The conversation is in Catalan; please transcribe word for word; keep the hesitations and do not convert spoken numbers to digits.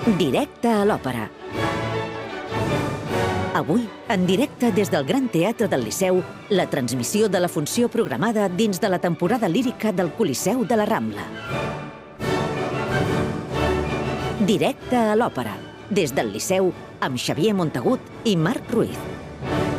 Directe a l'òpera. Avui, en directe des del Gran Teatre del Liceu, la transmissió de la funció programada dins de la temporada lírica del Coliseu de la Rambla. Directe a l'òpera, des del Liceu, amb Xavier Montagut i Marc Ruiz.